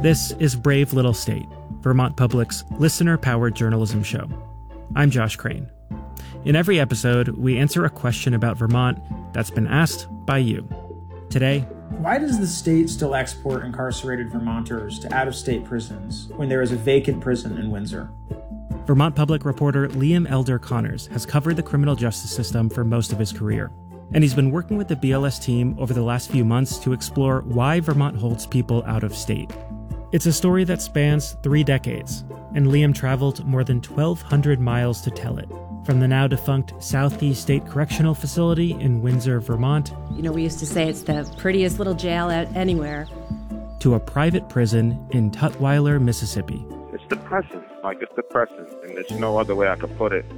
This is Brave Little State, Vermont Public's listener-powered journalism show. I'm Josh Crane. In every episode, we answer a question about Vermont that's been asked by you. Today, why does the state still export incarcerated Vermonters to out-of-state prisons when there is a vacant prison in Windsor? Vermont Public reporter Liam Elder Connors has covered the criminal justice system for most of his career, and he's been working with the BLS team over the last few months to explore why Vermont holds people out of state. It's a story that spans 3 decades, and Liam traveled more than 1,200 miles to tell it, from the now-defunct Southeast State Correctional Facility in Windsor, Vermont. We used to say it's the prettiest little jail out anywhere. To a private prison in Tutwiler, Mississippi. It's depressing. It's depressing, and there's no other way I could put it.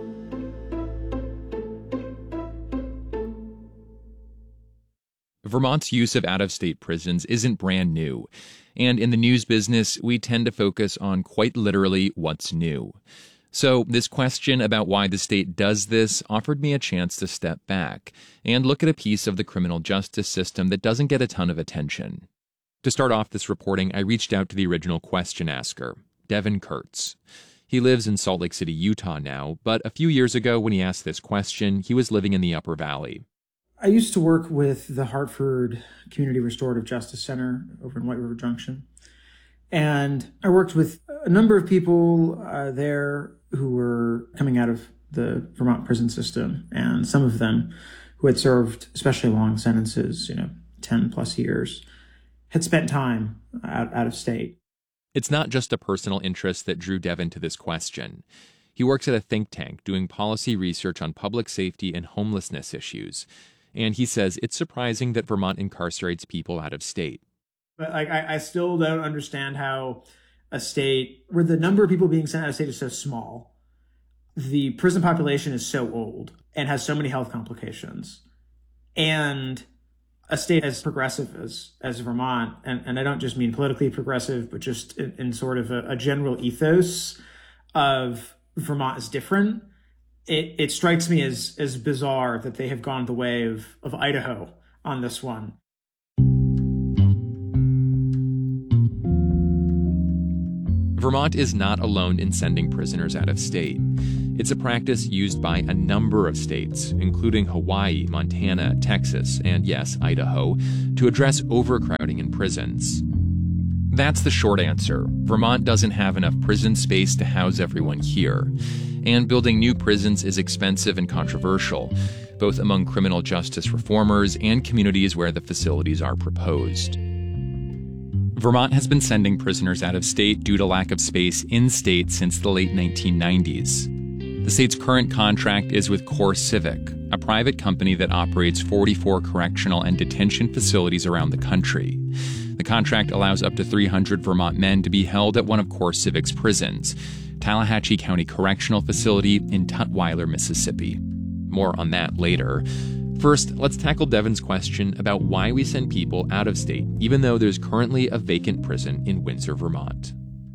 Vermont's use of out-of-state prisons isn't brand new, and in the news business, we tend to focus on quite literally what's new. So this question about why the state does this offered me a chance to step back and look at a piece of the criminal justice system that doesn't get a ton of attention. To start off this reporting, I reached out to the original question asker, Devin Kurtz. He lives in Salt Lake City, Utah now, but a few years ago when he asked this question, he was living in the Upper Valley. I used to work with the Hartford Community Restorative Justice Center over in White River Junction. And I worked with a number of people there who were coming out of the Vermont prison system, and some of them who had served especially long sentences, 10 plus years, had spent time out of state. It's not just a personal interest that drew Devin to this question. He works at a think tank doing policy research on public safety and homelessness issues. And he says it's surprising that Vermont incarcerates people out of state. But I still don't understand how a state where the number of people being sent out of state is so small, the prison population is so old and has so many health complications, and a state as progressive as Vermont, and I don't just mean politically progressive, but just in sort of a general ethos of Vermont is different. It strikes me as bizarre that they have gone the way of Idaho on this one. Vermont is not alone in sending prisoners out of state. It's a practice used by a number of states, including Hawaii, Montana, Texas, and yes, Idaho, to address overcrowding in prisons. That's the short answer. Vermont doesn't have enough prison space to house everyone here. And building new prisons is expensive and controversial, both among criminal justice reformers and communities where the facilities are proposed. Vermont has been sending prisoners out of state due to lack of space in state since the late 1990s. The state's current contract is with CoreCivic, a private company that operates 44 correctional and detention facilities around the country. The contract allows up to 300 Vermont men to be held at one of CoreCivic's prisons, Tallahatchie County Correctional Facility in Tutwiler, Mississippi. More on that later. First, let's tackle Devin's question about why we send people out of state, even though there's currently a vacant prison in Windsor, Vermont.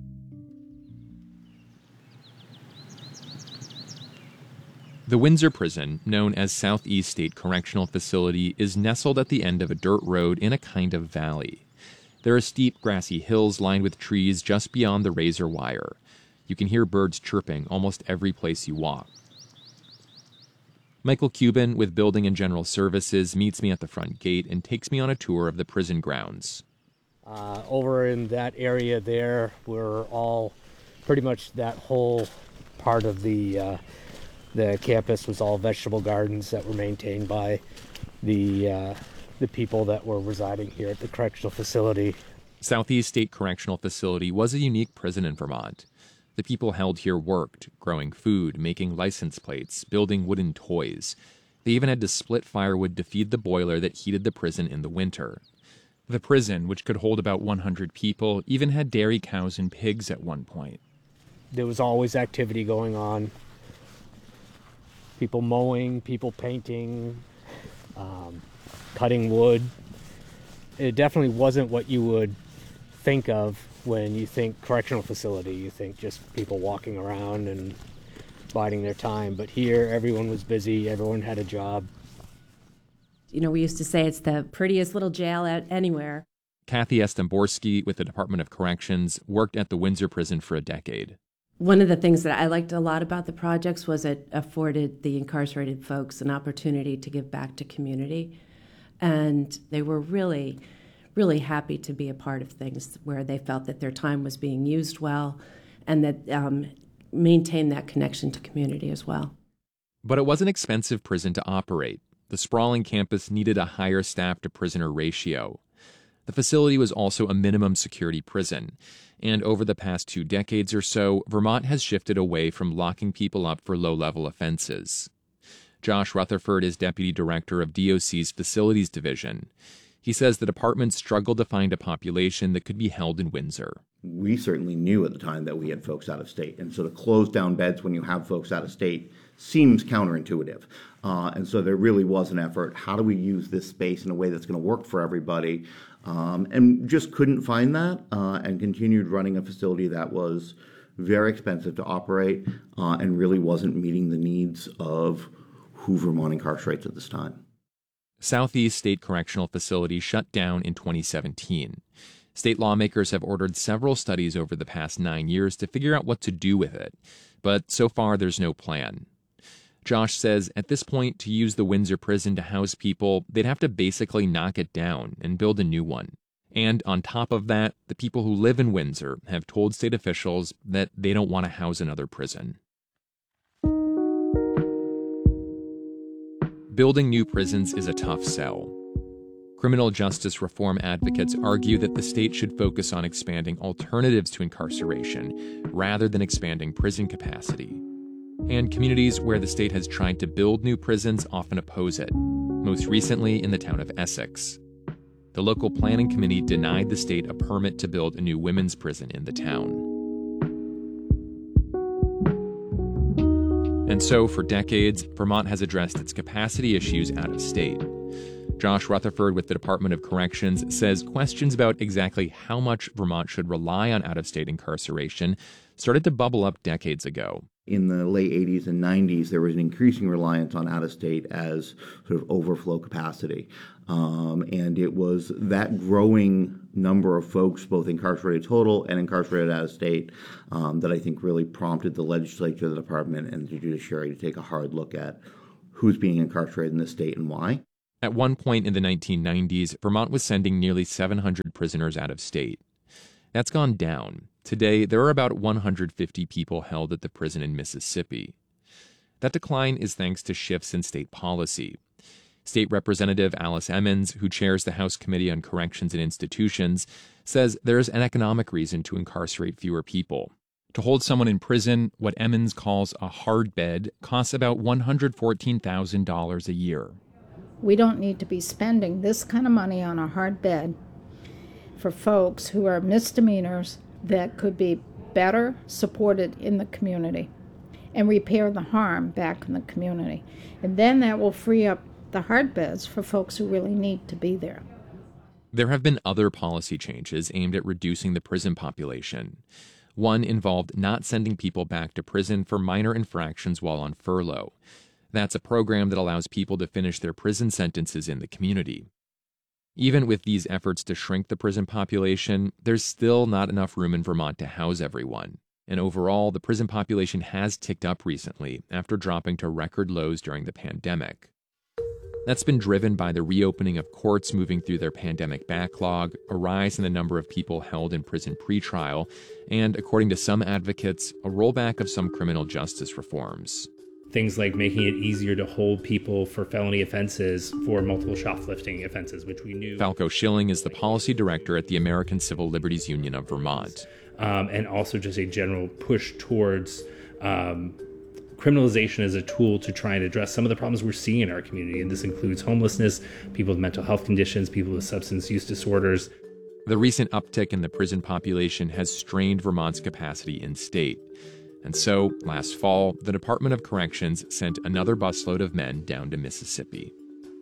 The Windsor Prison, known as Southeast State Correctional Facility, is nestled at the end of a dirt road in a kind of valley. There are steep, grassy hills lined with trees just beyond the razor wire. You can hear birds chirping almost every place you walk. Michael Cuban with Building and General Services meets me at the front gate and takes me on a tour of the prison grounds. Over in that area there, we're all pretty much that whole part of the campus was all vegetable gardens that were maintained by the people that were residing here at the correctional facility. Southeast State Correctional Facility was a unique prison in Vermont. The people held here worked, growing food, making license plates, building wooden toys. They even had to split firewood to feed the boiler that heated the prison in the winter. The prison, which could hold about 100 people, even had dairy cows and pigs at one point. There was always activity going on. People mowing, people painting, cutting wood. It definitely wasn't what you would think of when you think correctional facility. You think just people walking around and biding their time. But here, everyone was busy. Everyone had a job. We used to say it's the prettiest little jail out anywhere. Kathy Estemborski with the Department of Corrections worked at the Windsor Prison for a decade. One of the things that I liked a lot about the projects was it afforded the incarcerated folks an opportunity to give back to community. And they were really, really happy to be a part of things where they felt that their time was being used well and that maintained that connection to community as well. But it was an expensive prison to operate. The sprawling campus needed a higher staff-to-prisoner ratio. The facility was also a minimum security prison. And over the past 2 decades or so, Vermont has shifted away from locking people up for low-level offenses. Josh Rutherford is deputy director of DOC's Facilities Division. He says the department struggled to find a population that could be held in Windsor. We certainly knew at the time that we had folks out of state. And so to close down beds when you have folks out of state seems counterintuitive. And so there really was an effort. How do we use this space in a way that's going to work for everybody? And just couldn't find that and continued running a facility that was very expensive to operate and really wasn't meeting the needs of who Vermont incarcerates at this time. Southeast State Correctional Facility shut down in 2017. State lawmakers have ordered several studies over the past 9 years to figure out what to do with it, but so far there's no plan. Josh says at this point, to use the Windsor prison to house people, they'd have to basically knock it down and build a new one. And on top of that, the people who live in Windsor have told state officials that they don't want to house another prison. Building new prisons is a tough sell. Criminal justice reform advocates argue that the state should focus on expanding alternatives to incarceration rather than expanding prison capacity. And communities where the state has tried to build new prisons often oppose it, most recently in the town of Essex. The local planning committee denied the state a permit to build a new women's prison in the town. And so, for decades, Vermont has addressed its capacity issues out of state. Josh Rutherford with the Department of Corrections says questions about exactly how much Vermont should rely on out-of-state incarceration started to bubble up decades ago. In the late 80s and 90s, there was an increasing reliance on out-of-state as sort of overflow capacity. And it was that growing number of folks, both incarcerated total and incarcerated out-of-state, that I think really prompted the legislature, the department, and the judiciary to take a hard look at who's being incarcerated in this state and why. At one point in the 1990s, Vermont was sending nearly 700 prisoners out of state. That's gone down. Today, there are about 150 people held at the prison in Mississippi. That decline is thanks to shifts in state policy. State Representative Alice Emmons, who chairs the House Committee on Corrections and Institutions, says there's an economic reason to incarcerate fewer people. To hold someone in prison, what Emmons calls a hard bed, costs about $114,000 a year. We don't need to be spending this kind of money on a hard bed for folks who are misdemeanors that could be better supported in the community and repair the harm back in the community. And then that will free up the hard beds for folks who really need to be there. There have been other policy changes aimed at reducing the prison population. One involved not sending people back to prison for minor infractions while on furlough. That's a program that allows people to finish their prison sentences in the community. Even with these efforts to shrink the prison population, there's still not enough room in Vermont to house everyone. And overall, the prison population has ticked up recently after dropping to record lows during the pandemic. That's been driven by the reopening of courts moving through their pandemic backlog, a rise in the number of people held in prison pretrial, and, according to some advocates, a rollback of some criminal justice reforms. Things like making it easier to hold people for felony offenses for multiple shoplifting offenses, which we knew. Falco Schilling is the policy director at the American Civil Liberties Union of Vermont. And also just a general push towards criminalization as a tool to try and address some of the problems we're seeing in our community. And this includes homelessness, people with mental health conditions, people with substance use disorders. The recent uptick in the prison population has strained Vermont's capacity in state. And so, last fall, the Department of Corrections sent another busload of men down to Mississippi.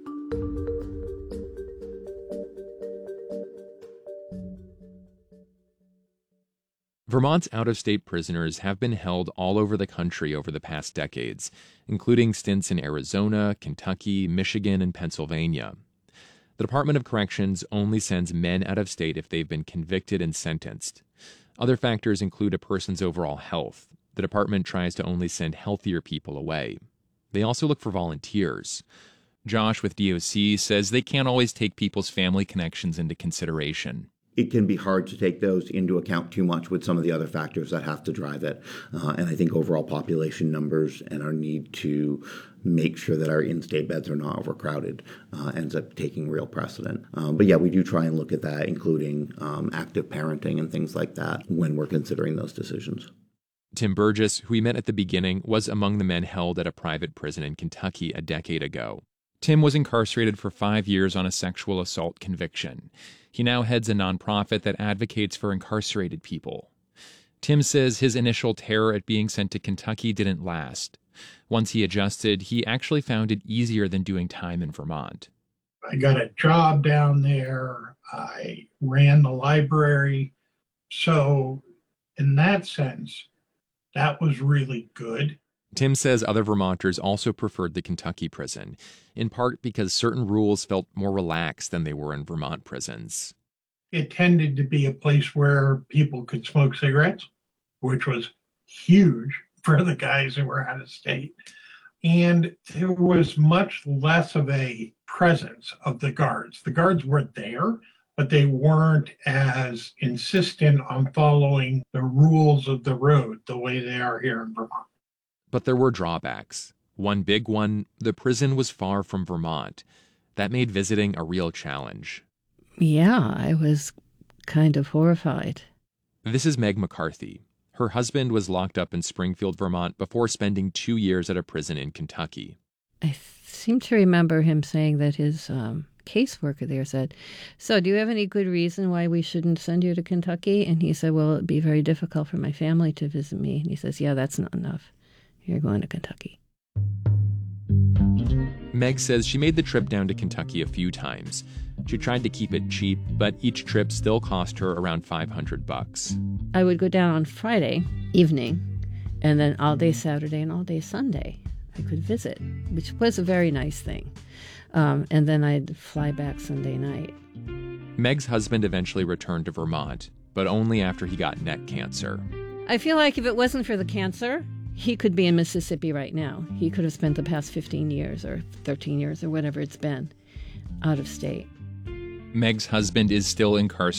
Vermont's out-of-state prisoners have been held all over the country over the past decades, including stints in Arizona, Kentucky, Michigan, and Pennsylvania. The Department of Corrections only sends men out of state if they've been convicted and sentenced. Other factors include a person's overall health. The department tries to only send healthier people away. They also look for volunteers. Josh with DOC says they can't always take people's family connections into consideration. It can be hard to take those into account too much with some of the other factors that have to drive it. And I think overall population numbers and our need to make sure that our in-state beds are not overcrowded ends up taking real precedent. But yeah, we do try and look at that, including active parenting and things like that when we're considering those decisions. Tim Burgess, who we met at the beginning, was among the men held at a private prison in Kentucky a decade ago. Tim was incarcerated for 5 years on a sexual assault conviction. He now heads a nonprofit that advocates for incarcerated people. Tim says his initial terror at being sent to Kentucky didn't last. Once he adjusted, he actually found it easier than doing time in Vermont. I got a job down there. I ran the library. So in that sense, that was really good. Tim says other Vermonters also preferred the Kentucky prison, in part because certain rules felt more relaxed than they were in Vermont prisons. It tended to be a place where people could smoke cigarettes, which was huge for the guys who were out of state. And there was much less of a presence of the guards. The guards were there, but they weren't as insistent on following the rules of the road the way they are here in Vermont. But there were drawbacks. One big one, the prison was far from Vermont. That made visiting a real challenge. Yeah, I was kind of horrified. This is Meg McCarthy. Her husband was locked up in Springfield, Vermont, before spending 2 years at a prison in Kentucky. I seem to remember him saying that his caseworker there said, "So do you have any good reason why we shouldn't send you to Kentucky?" And he said, "Well, it'd be very difficult for my family to visit me." And he says, "Yeah, that's not enough. You're going to Kentucky." Meg says she made the trip down to Kentucky a few times. She tried to keep it cheap, but each trip still cost her around $500. I would go down on Friday evening, and then all day Saturday and all day Sunday I could visit, which was a very nice thing. And then I'd fly back Sunday night. Meg's husband eventually returned to Vermont, but only after he got neck cancer. I feel like if it wasn't for the cancer, he could be in Mississippi right now. He could have spent the past 15 years or 13 years or whatever it's been out of state. Meg's husband is still incarcerated